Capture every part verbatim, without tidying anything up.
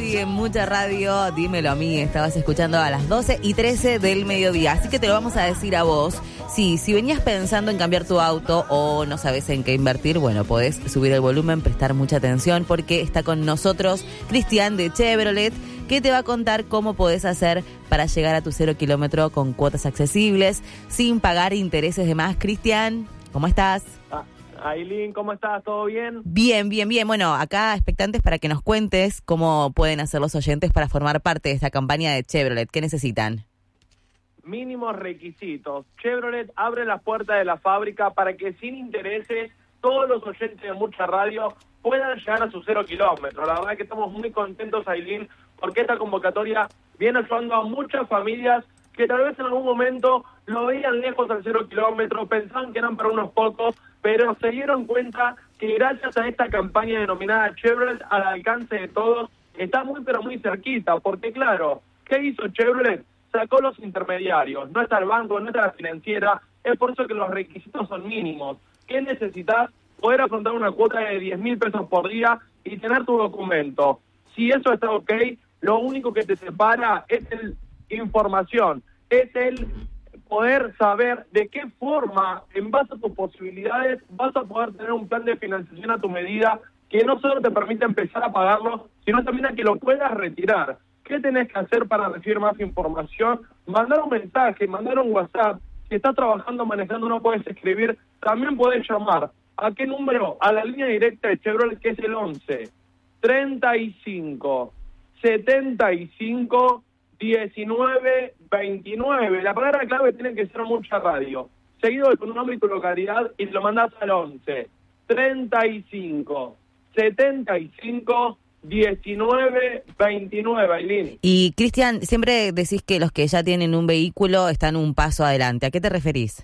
Charlie en Mucha Radio, dímelo a mí, estabas escuchando a las doce y trece del mediodía, así que te lo vamos a decir a vos. Sí, si venías pensando en cambiar tu auto o no sabes en qué invertir, bueno, podés subir el volumen, prestar mucha atención porque está con nosotros Cristian de Chevrolet, que te va a contar cómo podés hacer para llegar a tu cero kilómetro con cuotas accesibles, sin pagar intereses de más. Cristian, ¿cómo estás? Ah. Ailín, ¿cómo estás? ¿Todo bien? Bien, bien, bien. Bueno, acá expectantes para que nos cuentes cómo pueden hacer los oyentes para formar parte de esta campaña de Chevrolet. ¿Qué necesitan? Mínimos requisitos. Chevrolet abre las puertas de la fábrica para que sin intereses todos los oyentes de Mucha Radio puedan llegar a sus cero kilómetros. La verdad es que estamos muy contentos, Ailín, porque esta convocatoria viene ayudando a muchas familias que tal vez en algún momento lo veían lejos al cero kilómetro, pensaban que eran para unos pocos, pero se dieron cuenta que gracias a esta campaña denominada Chevrolet al alcance de todos, está muy pero muy cerquita, porque claro, ¿qué hizo Chevrolet? Sacó los intermediarios, no está el banco, no está la financiera, es por eso que los requisitos son mínimos. ¿Qué necesitas? Poder afrontar una cuota de diez mil pesos por día y tener tu documento. Si eso está ok, lo único que te separa es el información, es el poder saber de qué forma, en base a tus posibilidades, vas a poder tener un plan de financiación a tu medida que no solo te permite empezar a pagarlo, sino también a que lo puedas retirar. ¿Qué tenés que hacer para recibir más información? Mandar un mensaje, mandar un WhatsApp. Si estás trabajando, manejando, no puedes escribir, también puedes llamar. ¿A qué número? A la línea directa de Chevrolet, que es el once, treinta y cinco, setenta y cinco, diecinueve, veintinueve. La palabra clave tiene que ser Mucha Radio, seguido de tu nombre y tu localidad, y lo mandás al once, treinta y cinco, setenta y cinco, diecinueve, veintinueve, Ailín. Y Cristian, siempre decís que los que ya tienen un vehículo están un paso adelante. ¿A qué te referís?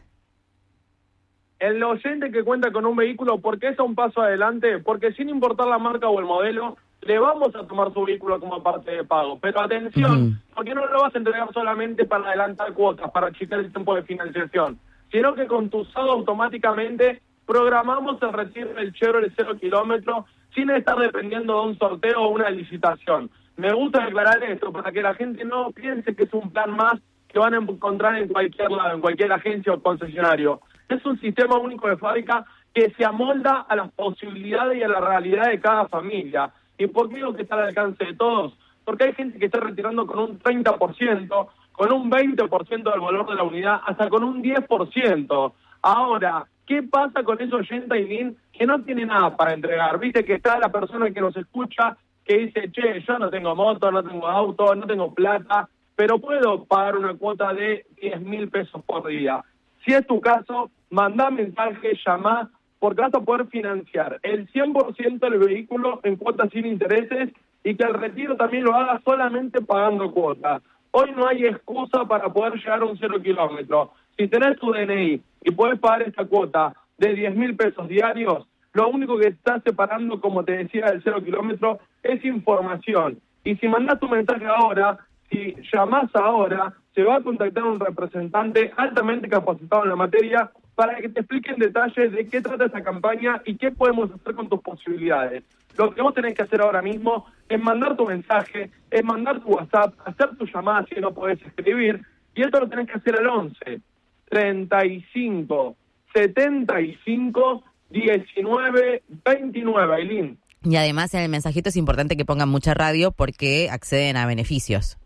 El oyente que cuenta con un vehículo, ¿por qué está un paso adelante? Porque sin importar la marca o el modelo, le vamos a tomar su vehículo como parte de pago. Pero atención, uh-huh. porque no lo vas a entregar solamente para adelantar cuotas, para achicar el tiempo de financiación, sino que con tu saldo automáticamente programamos el retiro del Chevrolet cero kilómetro sin estar dependiendo de un sorteo o una licitación. Me gusta aclarar esto para que la gente no piense que es un plan más que van a encontrar en cualquier lado, en cualquier agencia o concesionario. Es un sistema único de fábrica que se amolda a las posibilidades y a la realidad de cada familia. ¿Y por qué digo que está al alcance de todos? Porque hay gente que está retirando con un treinta por ciento, con un veinte por ciento del valor de la unidad, hasta con un diez por ciento. Ahora, ¿qué pasa con esos oyentes, Ailín, que no tiene nada para entregar? Viste que está la persona que nos escucha que dice, che, yo no tengo moto, no tengo auto, no tengo plata, pero puedo pagar una cuota de diez mil pesos por día. Si es tu caso, mandá mensaje, llamá, porque vas a poder financiar el cien por ciento del vehículo en cuotas sin intereses y que el retiro también lo haga solamente pagando cuotas. Hoy no hay excusa para poder llegar a un cero kilómetro. Si tenés tu D N I y podés pagar esta cuota de diez mil pesos diarios, lo único que está separando, como te decía, del cero kilómetro es información. Y si mandás tu mensaje ahora, si llamás ahora, se va a contactar un representante altamente capacitado en la materia para que te explique en detalle de qué trata esta campaña y qué podemos hacer con tus posibilidades. Lo que vos tenés que hacer ahora mismo es mandar tu mensaje, es mandar tu WhatsApp, hacer tu llamada si no podés escribir, y esto lo tenés que hacer al once, treinta y cinco, setenta y cinco, diecinueve, veintinueve, Ailín. Y además en el mensajito es importante que pongan Mucha Radio porque acceden a beneficios.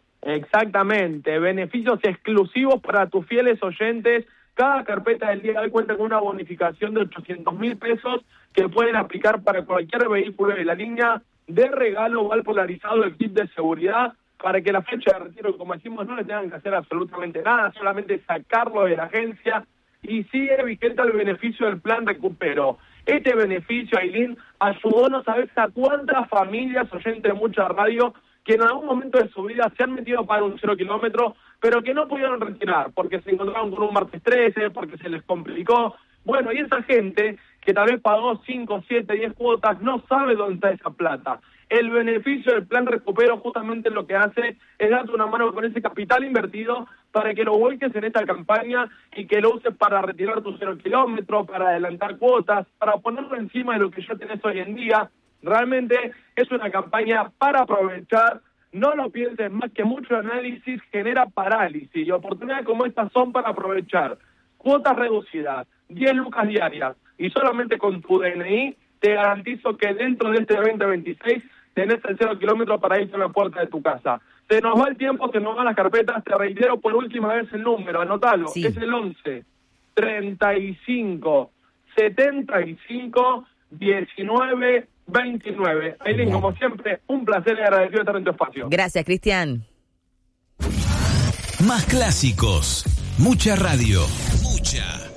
Exactamente, beneficios exclusivos para tus fieles oyentes. Cada carpeta del día de hoy cuenta con una bonificación de ochocientos mil pesos que pueden aplicar para cualquier vehículo de la línea, de regalo o al polarizado el kit de seguridad, para que la fecha de retiro, como decimos, no le tengan que hacer absolutamente nada, solamente sacarlo de la agencia, y sigue vigente el beneficio del plan Recupero. Este beneficio, Ailín, ayudó no sabes a cuántas familias oyentes de Mucha Radio que en algún momento de su vida se han metido para un cero kilómetro, pero que no pudieron retirar, porque se encontraron con un martes trece, porque se les complicó. Bueno, y esa gente que tal vez pagó cinco, siete, diez cuotas, no sabe dónde está esa plata. El beneficio del plan Recupero justamente lo que hace es darte una mano con ese capital invertido para que lo vuelques en esta campaña y que lo uses para retirar tu cero kilómetro, para adelantar cuotas, para ponerlo encima de lo que ya tenés hoy en día. Realmente es una campaña para aprovechar. No lo pienses más, que mucho análisis genera parálisis, y oportunidades como estas son para aprovechar. Cuotas reducidas, diez lucas diarias, y solamente con tu D N I te garantizo que dentro de este veinte veintiséis tenés el cero kilómetros para irte a la puerta de tu casa. Se nos va el tiempo, se nos van las carpetas, te reitero por última vez el número, anotalo, sí. Es el once, treinta y cinco, setenta y cinco, diecinueve, veintinueve. Ailín, como siempre, un placer y agradecido estar en tu espacio. Gracias, Cristian. Más clásicos, mucha radio, mucha